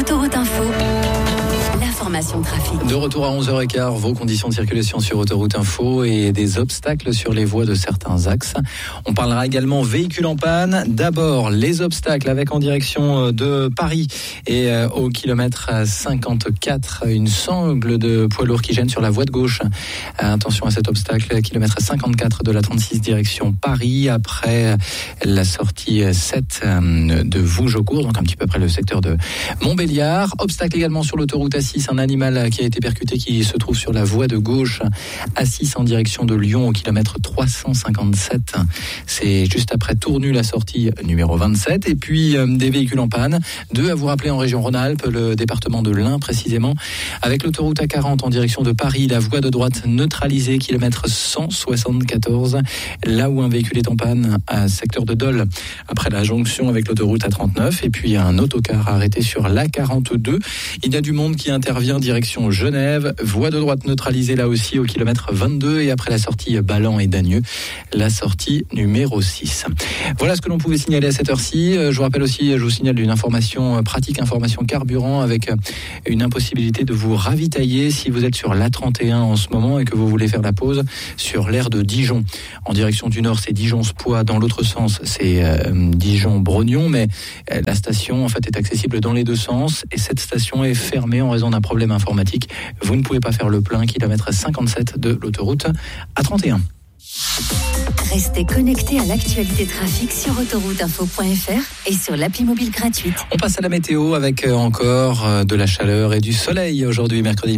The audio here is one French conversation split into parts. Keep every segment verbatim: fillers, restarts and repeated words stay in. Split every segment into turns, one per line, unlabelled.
Autoroute Info, l'information trafic.
De retour à onze heures quinze, vos conditions de circulation sur Autoroute Info et des obstacles sur les voies de certains axes. On parlera également véhicules en panne. D'abord, les obstacles avec en direction de Paris et au kilomètre cinquante-quatre, une sangle de poids lourd qui gêne sur la voie de gauche. Attention à cet obstacle, kilomètre cinquante-quatre de la trente-six direction Paris, après la sortie sept de Vougeaucourt, donc un petit peu après le secteur de Montbéliard. Obstacle également sur l'autoroute A six, un animal qui a été percuté qui se trouve sur la voie de gauche, A six en direction de Lyon au kilomètre trois cent cinquante-sept. C'est juste après Tournu, la sortie numéro vingt-sept. Et puis euh, des véhicules en panne, deux à vous rappeler en région Rhône-Alpes, le département de l'Ain précisément, avec l'autoroute A quarante en direction de Paris, la voie de droite neutralisée, kilomètre cent soixante-quatorze, là où un véhicule est en panne à secteur de Dole, après la jonction avec l'autoroute A trente-neuf. Et puis un autocar arrêté sur l'A quarante-deux. Il y a du monde qui intervient direction Genève, voie de droite neutralisée là aussi au kilomètre vingt-deux, et après la sortie Ballan et Dagneux, la sortie numéro six. Voilà ce que l'on pouvait signaler à cette heure-ci. Je vous rappelle aussi, je vous signale une information pratique, information carburant, avec une impossibilité de vous ravitailler si vous êtes sur l'A trente et un en ce moment et que vous voulez faire la pause sur l'aire de Dijon. En direction du nord, c'est Dijon-Spoix, dans l'autre sens, c'est euh, Dijon-Brognon, mais euh, la station en fait est accessible dans les deux sens et cette station est fermée en raison d'un problème informatique. Vous ne pouvez pas faire le plein, kilomètre cinquante-sept de l'autoroute A trente et un.
Restez connectés à l'actualité trafic sur autoroute info point f r et sur l'appli mobile gratuite.
On passe à la météo avec encore de la chaleur et du soleil aujourd'hui, mercredi.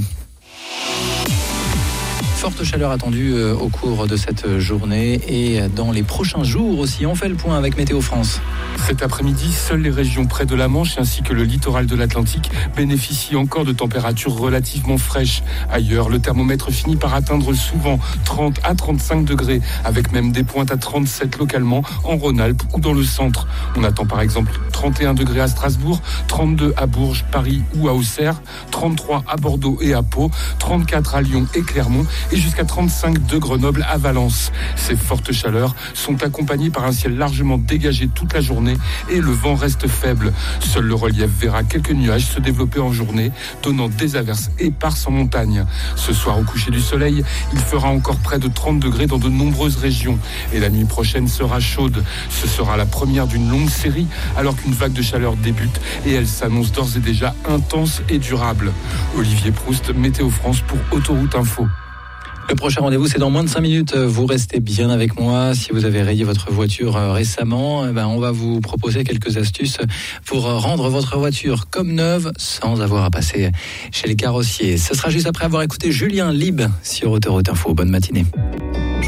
Forte chaleur attendue au cours de cette journée et dans les prochains jours aussi. On fait le point avec Météo France.
Cet après-midi, seules les régions près de la Manche ainsi que le littoral de l'Atlantique bénéficient encore de températures relativement fraîches. Ailleurs, le thermomètre finit par atteindre souvent trente à trente-cinq degrés, avec même des pointes à trente-sept localement en Rhône-Alpes ou dans le centre. On attend par exemple trente et un degrés à Strasbourg, trente-deux à Bourges, Paris ou à Auxerre, trente-trois à Bordeaux et à Pau, trente-quatre à Lyon et Clermont et jusqu'à trente-cinq de Grenoble à Valence. Ces fortes chaleurs sont accompagnées par un ciel largement dégagé toute la journée et le vent reste faible. Seul le relief verra quelques nuages se développer en journée, donnant des averses éparses en montagne. Ce soir, au coucher du soleil, il fera encore près de trente degrés dans de nombreuses régions. Et la nuit prochaine sera chaude. Ce sera la première d'une longue série, alors qu'une vague de chaleur débute et elle s'annonce d'ores et déjà intense et durable. Olivier Proust, Météo France pour Autoroute Info.
Le prochain rendez-vous, c'est dans moins de cinq minutes. Vous restez bien avec moi. Si vous avez rayé votre voiture récemment, eh ben, on va vous proposer quelques astuces pour rendre votre voiture comme neuve sans avoir à passer chez les carrossiers. Ce sera juste après avoir écouté Julien Lieb sur Autoroute Info. Bonne matinée.